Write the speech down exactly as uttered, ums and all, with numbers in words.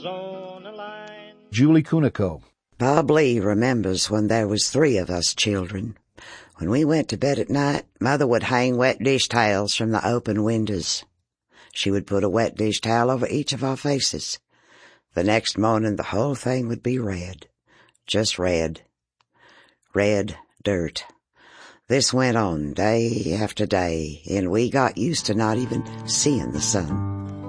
on a line. Julie Kunico. Bob Lee remembers when there was three of us children. When we went to bed at night, Mother would hang wet dish towels from the open windows. She would put a wet dish towel over each of our faces. The next morning, the whole thing would be red. Just red. Red dirt. This went on day after day, and we got used to not even seeing the sun.